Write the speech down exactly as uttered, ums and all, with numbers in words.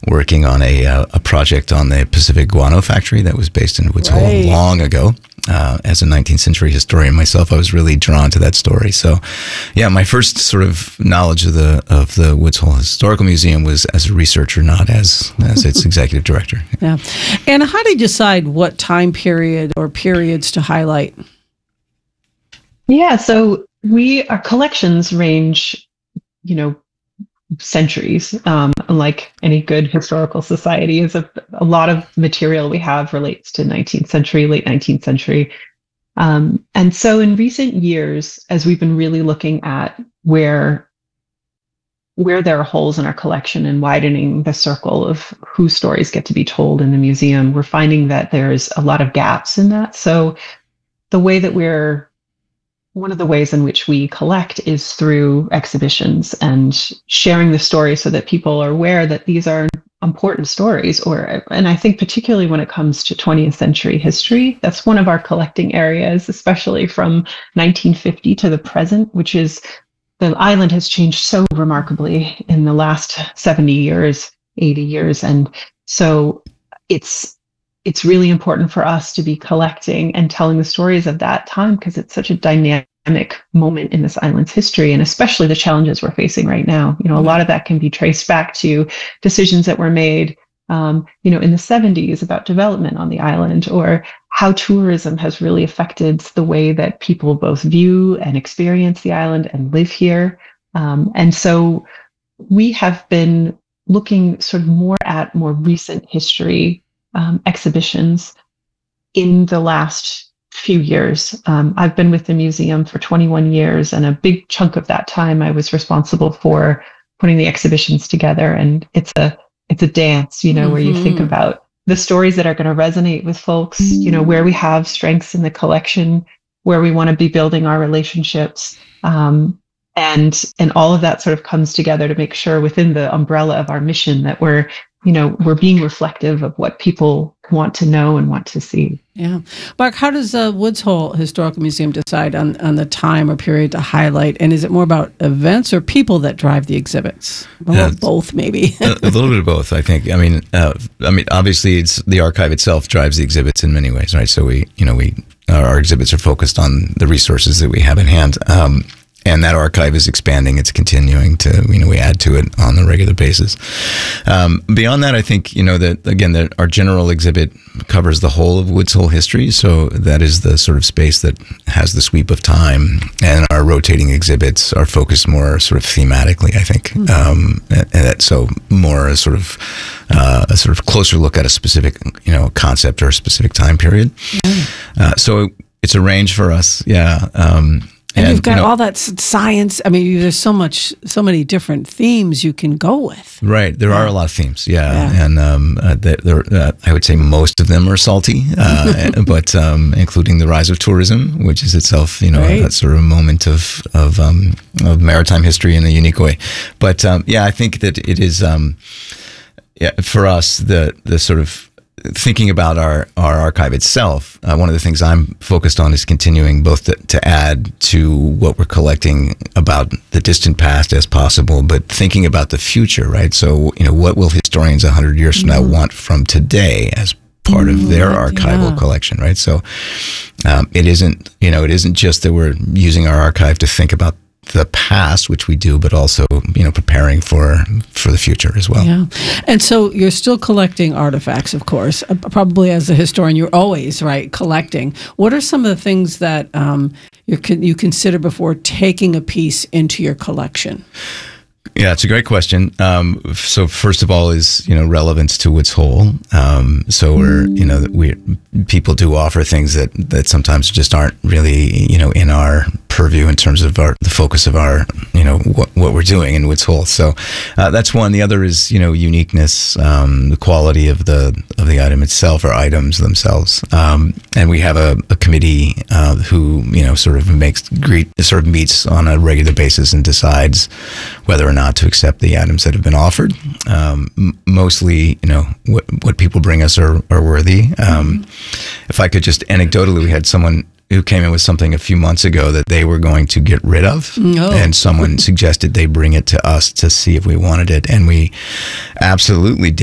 working on a uh, a project on the Pacific Guano Factory that was based in Woods Hole Right. long ago. Uh, as a nineteenth century historian myself, I was really drawn to that story. So, yeah, my first sort of knowledge of the of the Woods Hole Historical Museum was as a researcher, not as as its executive director. Yeah. And how do you decide what time period or periods to highlight? Yeah, so we our collections range, you know, centuries. Um, unlike any good historical society, is a, a lot of material we have relates to nineteenth century, late nineteenth century. Um, and so in recent years, as we've been really looking at where where there are holes in our collection and widening the circle of whose stories get to be told in the museum, we're finding that there's a lot of gaps in that. So the way that we're one of the ways in which we collect is through exhibitions and sharing the story so that people are aware that these are important stories. Or, and I think particularly when it comes to twentieth century history, that's one of our collecting areas, especially from nineteen fifty to the present, which is the island has changed so remarkably in the last seventy years, eighty years. And so it's it's really important for us to be collecting and telling the stories of that time because it's such a dynamic moment in this island's history, and especially the challenges we're facing right now. You know, a lot of that can be traced back to decisions that were made, um, you know, in the seventies about development on the island, or how tourism has really affected the way that people both view and experience the island and live here. Um, and so we have been looking sort of more at more recent history Um, exhibitions in the last few years. Um, I've been with the museum for twenty-one years, and a big chunk of that time I was responsible for putting the exhibitions together. And it's a it's a dance, you know, mm-hmm. where you think about the stories that are going to resonate with folks, you know, where we have strengths in the collection, where we want to be building our relationships. Um, and and all of that sort of comes together to make sure within the umbrella of our mission that we're you know, we're being reflective of what people want to know and want to see. Yeah. Mark, how does the uh, Woods Hole Historical Museum decide on, on the time or period to highlight? And is it more about events or people that drive the exhibits? Or uh, both, maybe? a, a little bit of both, I think. I mean, uh, I mean, obviously, it's the archive itself drives the exhibits in many ways, right? So we, you know, we our, our exhibits are focused on the resources that we have in hand. Um, And that archive is expanding. It's continuing to, you know, we add to it on a regular basis. Um, beyond that, I think, you know, that, again, that our general exhibit covers the whole of Woods Hole history. So that is the sort of space that has the sweep of time. And our rotating exhibits are focused more sort of thematically, I think. Mm-hmm. Um, and, and that, so more a sort of, uh, a sort of closer look at a specific, you know, concept or a specific time period. Mm-hmm. Uh, so it's a range for us. Yeah. Um, And, and you've got you know, all that science. I mean, there's so much, so many different themes you can go with. Right. There yeah. are a lot of themes. Yeah. yeah. And um, uh, they're, they're, uh, I would say most of them are salty, uh, but um, including the rise of tourism, which is itself, you know, right. a, a sort of moment of, of, um, of maritime history in a unique way. But um, yeah, I think that it is, um, yeah, for us, the, the sort of, thinking about our, our archive itself, uh, one of the things I'm focused on is continuing both to, to add to what we're collecting about the distant past as possible, but thinking about the future, right? So, you know, what will historians a hundred years from mm-hmm. now want from today as part of their archival yeah. collection, right? So um, it isn't, you know, it isn't just that we're using our archive to think about the past, which we do, but also, you know, preparing for for the future as well. Yeah. And so you're still collecting artifacts, of course. Uh, probably as a historian, you're always, right, collecting. What are some of the things that um, you can, you consider before taking a piece into your collection? Yeah, it's a great question. Um, so first of all is, you know, relevance to Woods Hole. Um, so we're, you know, we people do offer things that, that sometimes just aren't really, you know, in our purview in terms of our the focus of our, you know, what, what we're doing in Woods Hole. So uh, that's one. The other is, you know, uniqueness, um, the quality of the of the item itself or items themselves. Um, and we have a, a committee uh, who, you know, sort of makes greet sort of meets on a regular basis and decides whether or not to accept the items that have been offered. Um, m- mostly, you know, what what people bring us are, are worthy. Um, mm-hmm. If I could just anecdotally, we had someone who came in with something a few months ago that they were going to get rid of, oh. and someone suggested they bring it to us to see if we wanted it, and we absolutely